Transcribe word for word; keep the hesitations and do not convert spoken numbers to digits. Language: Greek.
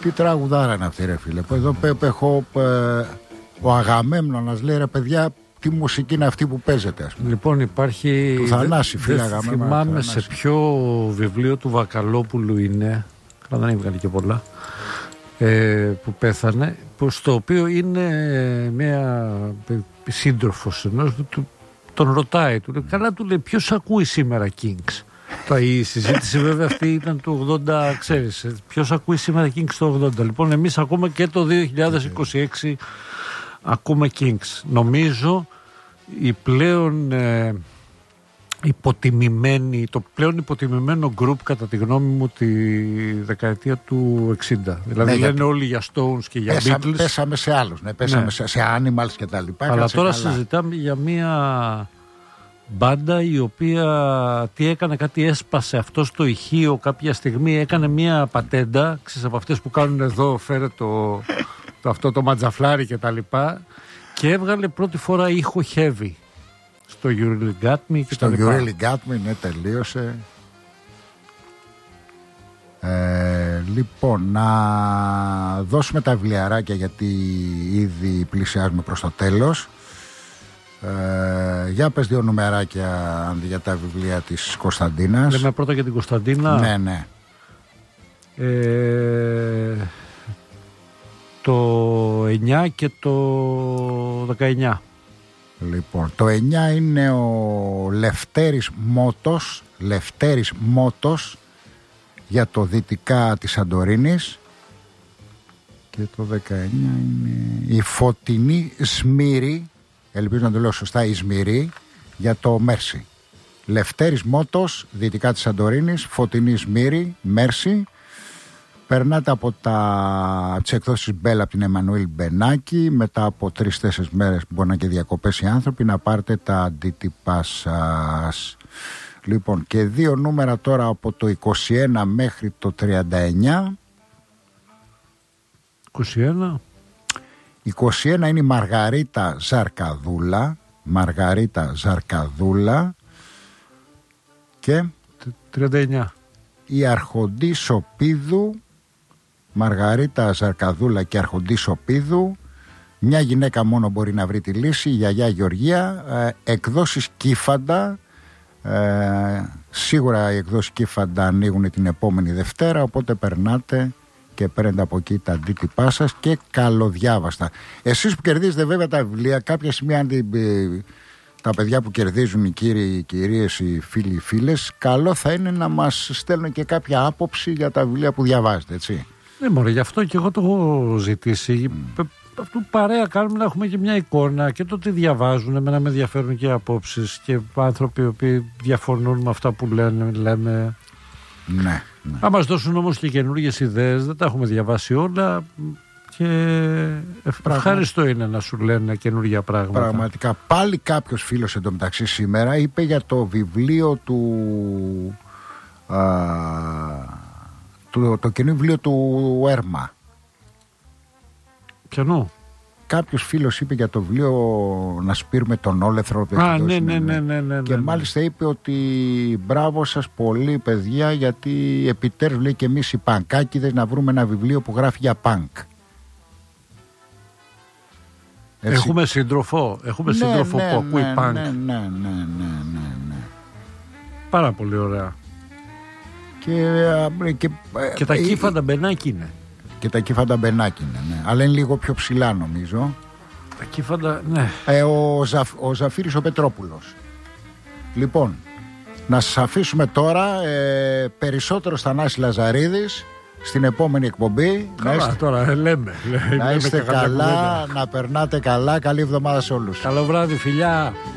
Τι τραγουδάρα είναι αυτή, ρε φίλε. Εδώ έχω ο Αγαμέμνονας, λέει, ρε παιδιά, τι μουσική είναι αυτή που παίζεται, ας πούμε. Λοιπόν, υπάρχει. Του Θανάση, φίλε, δεν θυμάμαι σε ποιο βιβλίο του Βακαλόπουλου είναι. Αλλά δεν έβγαλε και πολλά. Ε, που πέθανε. Που στο οποίο είναι μια σύντροφος ενός του. Τον ρωτάει, του λέει, καλά, του λέει, ποιος ακούει σήμερα Kings. Η συζήτηση βέβαια αυτή ήταν του ογδόντα, ξέρεις, ποιος ακούει σήμερα Kings το ογδόντα. Λοιπόν, εμείς ακούμε και το δύο χιλιάδες είκοσι έξι ακούμε Kings. Νομίζω η πλέον ε, υποτιμημένη, το πλέον υποτιμημένο group κατά τη γνώμη μου τη δεκαετία του εξήντα. Δηλαδή ναι, λένε για... όλοι για Stones και για πέσαμε, Beatles. Πέσαμε σε άλλους, ναι, πέσαμε ναι. σε, σε Animals και τα λοιπά. Αλλά τώρα καλά. Συζητάμε για μια μπάντα η οποία τι έκανε, κάτι έσπασε αυτό στο ηχείο κάποια στιγμή, έκανε μια πατέντα, ξέρεις, από αυτές που κάνουν εδώ, φέρε το, το αυτό το ματζαφλάρι και τα λοιπά, και έβγαλε πρώτη φορά ήχο heavy στο You Really Got Me και στο You Really Got Me, ναι, τελείωσε. Ε, λοιπόν, να δώσουμε τα βιβλιαράκια γιατί ήδη πλησιάζουμε προς το τέλος. Ε, για πες δύο νομεράκια για τα βιβλία της Κωνσταντίνας. Λέμε πρώτα για την Κωνσταντίνα. Ναι, ναι. Ε, το εννιά και το δεκαεννιά. Λοιπόν, το εννιά είναι ο Λευτέρης Μότος, Λευτέρης Μότος για το δυτικά της Σαντορίνης, και το δεκαεννιά είναι η Φωτεινή Σμύρη, ελπίζω να το λέω σωστά, η Σμύρη, για το Μέρσι. Λευτέρης Μότος, δυτικά της Σαντορίνης, Φωτεινή Σμύρη, Μέρσι. Περνάτε από τα τις εκδόσεις Μπέλα από την Εμμανουήλ Μπενάκη. Μετά από τρεις-τέσσερις μέρες που μπορεί να και διακοπές οι άνθρωποι, να πάρετε τα αντίτυπα σας. Λοιπόν, και δύο νούμερα τώρα από το είκοσι ένα μέχρι το τριάντα εννιά. είκοσι ένα. είκοσι ένα είναι η Μαργαρίτα Ζαρκαδούλα. Μαργαρίτα Ζαρκαδούλα. Και τριάντα εννιά. Η Αρχοντή Σοπίδου. Μαργαρίτα Ζαρκαδούλα και Αρχοντή Σοπίδου. Μια γυναίκα μόνο μπορεί να βρει τη λύση, η γιαγιά Γεωργία. ε, Εκδόσεις Κύφαντα. ε, Σίγουρα οι εκδόσεις Κύφαντα ανοίγουν την επόμενη Δευτέρα, οπότε περνάτε και παίρνετε από εκεί τα αντίτυπά σας και καλοδιάβαστα. Εσείς που κερδίζετε βέβαια τα βιβλία, κάποια στιγμή αν την, τα παιδιά που κερδίζουν, οι κύριοι, οι κυρίες, οι φίλοι, οι φίλες, καλό θα είναι να μας στέλνουν και κάποια άποψη για τα βιβλία που διαβάζετε, έτσι. Ναι, μωρέ, γι' αυτό και εγώ το έχω ζητήσει. Mm. Αυτό παρέα κάνουμε, να έχουμε και μια εικόνα και το τι διαβάζουν. Εμένα με ενδιαφέρουν και απόψεις και άνθρωποι οι οποίοι διαφωνούν με αυτά που λένε, λέμε. Ναι. Ναι. Αν μας δώσουν όμως και καινούργιες ιδέες, δεν τα έχουμε διαβάσει όλα και ευχάριστο είναι να σου λένε καινούργια πράγματα. Πραγματικά. Πάλι κάποιος φίλος εντωμεταξύ σήμερα είπε για το βιβλίο του, α, του το καινούργιο βιβλίο του Έρμα. Ποιανού? Κάποιος φίλος είπε για το βιβλίο Να σπείρουμε τον όλεθρο. Α, ναι, ναι, ναι, ναι, ναι, και ναι, μάλιστα είπε ότι μπράβο σας πολύ παιδιά, γιατί επιτέλους, λέει, και εμείς οι πανκάκηδες να βρούμε ένα βιβλίο που γράφει για πανκ. Έτσι. Έχουμε σύντροφο, έχουμε ναι, σύντροφο ναι, που ακούει ναι, πανκ. Ναι, ναι, ναι, ναι, ναι, ναι. Πάρα πολύ ωραία. Και, και, και τα ε, Κύφαντα Μπενάκη είναι. Και τα Κύφαντα Μπενάκη είναι, ναι. Αλλά είναι λίγο πιο ψηλά νομίζω. Τα Κύφαντα, ναι. Ε, ο, Ζαφ, ο Ζαφύρης ο Πετρόπουλος. Λοιπόν, να σας αφήσουμε τώρα ε, περισσότερο Θανάση Λαζαρίδης στην επόμενη εκπομπή. Καλά, να είστε, τώρα λέμε. Να είστε καλά, να περνάτε καλά. Καλή εβδομάδα σε όλους. Καλό βράδυ, φιλιά.